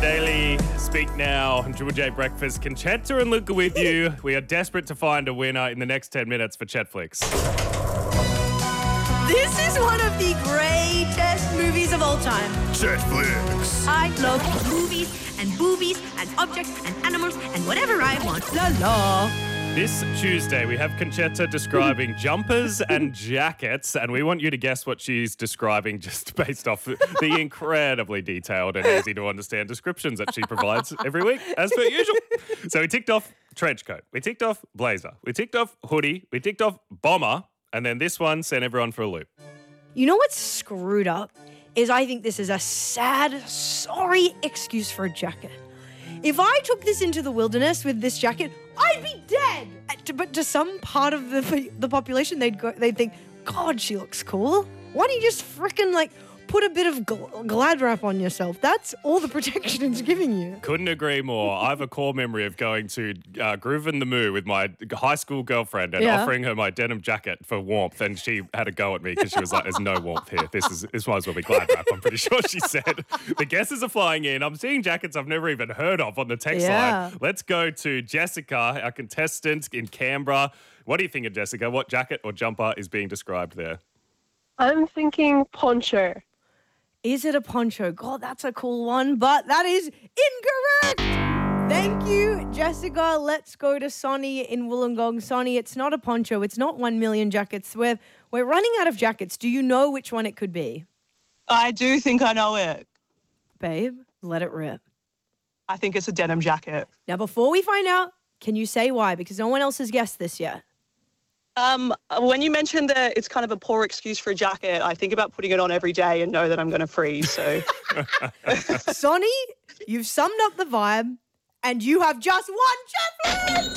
Daily, Speak Now, and Triple J Breakfast. Conchetta and Luca with you. We are desperate to find a winner in the next 10 minutes for Chetflix. This is one of the greatest movies of all time. Chetflix. I love movies and boobies and objects and animals and whatever I want. La la. This Tuesday, we have Conchetta describing jumpers and jackets, and we want you to guess what she's describing just based off the incredibly detailed and easy to understand descriptions that she provides every week, as per usual. So we ticked off trench coat, we ticked off blazer, we ticked off hoodie, we ticked off bomber, and then this one sent everyone for a loop. You know what's screwed up is I think this is a sad, sorry excuse for a jacket. If I took this into the wilderness with this jacket, I'd be dead. But to some part of the population, they'd think, God, she looks cool. Why don't you just frickin' put a bit of Glad wrap on yourself? That's all the protection it's giving you. Couldn't agree more. I have a core memory of going to Groove in the Moo with my high school girlfriend and offering her my denim jacket for warmth, and she had a go at me because she was like, there's no warmth here. This might as well be Glad wrap, I'm pretty sure she said. The guesses are flying in. I'm seeing jackets I've never even heard of on the text line. Let's go to Jessica, our contestant in Canberra. What do you think of Jessica? What jacket or jumper is being described there? I'm thinking poncho. Is it a poncho? God, that's a cool one, but that is incorrect. Thank you, Jessica. Let's go to Sonny in Wollongong. Sonny, it's not a poncho. It's not 1 million jackets. We're running out of jackets. Do you know which one it could be? I do think I know it. Babe, let it rip. I think it's a denim jacket. Now, before we find out, can you say why? Because no one else has guessed this yet. When you mentioned that it's kind of a poor excuse for a jacket, I think about putting it on every day and know that I'm going to freeze. So, Sonny, you've summed up the vibe, and you have just won Chetflix!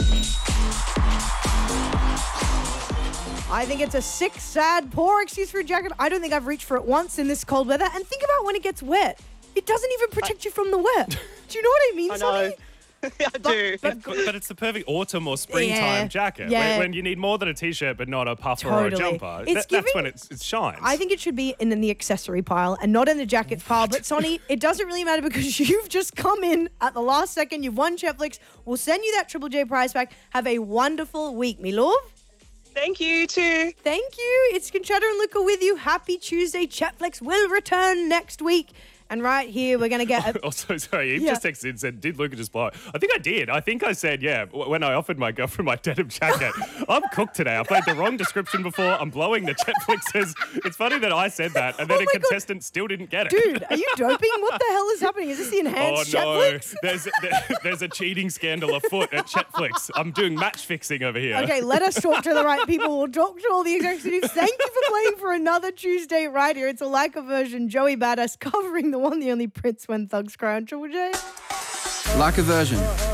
I think it's a sick, sad, poor excuse for a jacket. I don't think I've reached for it once in this cold weather. And think about when it gets wet. It doesn't even protect you from the wet. Do you know what I mean, Sonny? I do. But it's the perfect autumn or springtime jacket. When you need more than a T-shirt but not a puffer or a jumper. That's when it shines. I think it should be in the accessory pile and not in the jackets pile. But Sonny, it doesn't really matter because you've just come in at the last second. You've won Chetflix. We'll send you that Triple J prize pack. Have a wonderful week, me love. Thank you, too. Thank you. It's Conchetta and Luca with you. Happy Tuesday. Chetflix will return next week. And right here, we're going to get... Also, sorry, Eve just texted and said, did Luca just blow it? I think I did. I think I said, when I offered my girlfriend my denim jacket. I'm cooked today. I played the wrong description before. I'm blowing the Chetflixes. It's funny that I said that, and then a contestant still didn't get it. Dude, are you doping? What the hell is happening? Is this the enhanced Chetflix? There's a cheating scandal afoot at Chetflix. I'm doing match fixing over here. Okay, let us talk to the right people. We'll talk to all the executives. Thank you for playing for another Tuesday right here. It's a Leica version. Joey Badass covering the one, the only Prince when thugs cry on Triple J. Like a version.